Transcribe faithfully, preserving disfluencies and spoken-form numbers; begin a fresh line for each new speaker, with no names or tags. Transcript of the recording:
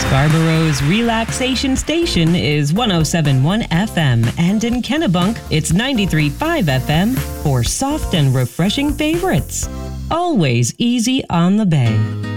Scarborough's relaxation station is one oh seven point one F M, and in Kennebunk, it's ninety-three point five F M for soft and refreshing favorites. Always easy on the bay.